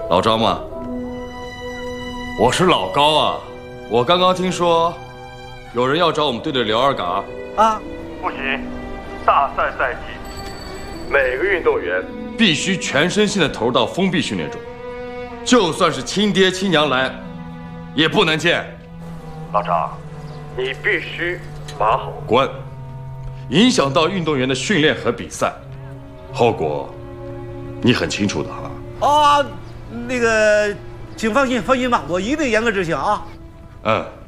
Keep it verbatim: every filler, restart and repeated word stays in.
老张吗？我是老高啊，我刚刚听说有人要找我们队的刘二嘎啊， 不行，大赛赛季每个运动员必须全身心的投入到封闭训练中，就算是亲爹亲娘来，也不能见。 老张，你必须把好关，影响到运动员的训练和比赛，后果你很清楚的哈。 啊，那个，请放心，放心吧，我一定严格执行啊。 嗯。